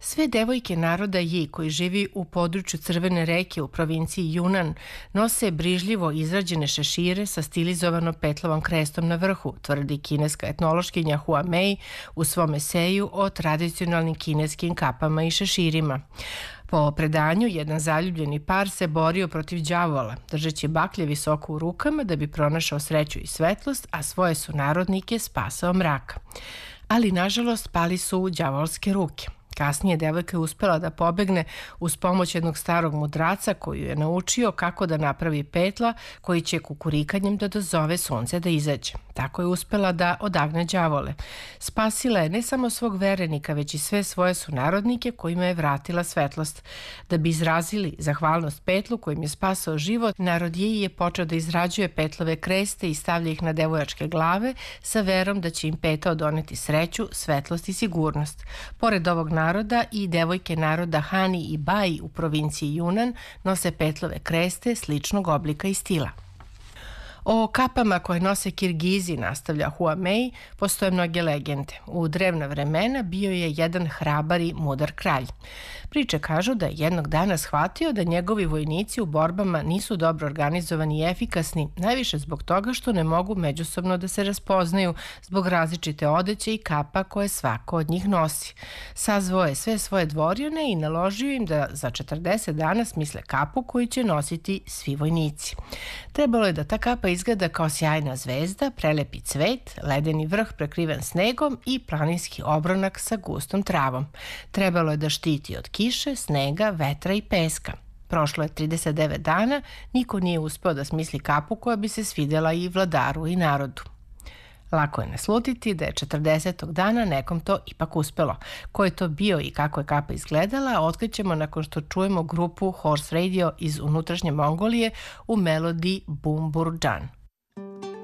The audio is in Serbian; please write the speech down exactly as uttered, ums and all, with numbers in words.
Sve devojke naroda Yi koji živi u području Crvene reke u provinciji Junan nose brižljivo izrađene šešire sa stilizovanom petlovom krestom na vrhu, tvrdi kineska etnološkinja Hua Mei u svom eseju o tradicionalnim kineskim kapama i šeširima. Po predanju, jedan zaljubljeni par se borio protiv đavola, držeći baklje visoko u rukama da bi pronašao sreću i svetlost, a svoje sunarodnike spasao mraka. Ali, nažalost, pali su u đavolske ruke. Kasnije devojka je uspela da pobegne uz pomoć jednog starog mudraca koji je naučio kako da napravi petla koji će kukurikanjem da dozove sunce da izađe. Tako je uspela da odagne đavole. Spasila je ne samo svog verenika, već i sve svoje sunarodnike kojima je vratila svetlost. Da bi izrazili zahvalnost petlu kojim je spasao život, narod Yi je počeo da izrađuje petlove kreste i stavlja ih na devojačke glave sa verom da će im petao doneti sreću, svetlost i sigurnost. Pored ovog naroda i devojke naroda Hani i Bai u provinciji Junan nose petlove kreste sličnog oblika i stila. O kapama koje nose Kirgizi, nastavlja Hua Mei, postoje mnoge legende. U drevna vremena bio je jedan hrabar i mudar kralj. Priče kažu da je jednog dana shvatio da njegovi vojnici u borbama nisu dobro organizovani i efikasni, najviše zbog toga što ne mogu međusobno da se raspoznaju zbog različite odeće i kapa koje svako od njih nosi. Sazvao je sve svoje dvorjane i naložio im da za četrdeset dana smisle kapu koju će nositi svi vojnici. Trebalo je da ta kapa izgleda kao sjajna zvezda, prelepi cvet, ledeni vrh prekriven snegom i planinski obronak sa gustom travom. Trebalo je da štiti od kiše, snega, vetra i peska. Prošlo je trideset devet dana, niko nije uspeo da smisli kapu koja bi se svidela i vladaru i narodu. Lako je naslutiti da je četrdesetog dana nekom to ipak uspelo. Ko je to bio i kako je kapa izgledala, otkrićemo nakon što čujemo grupu Horse Radio iz unutrašnje Mongolije u melodiji Bumburjan.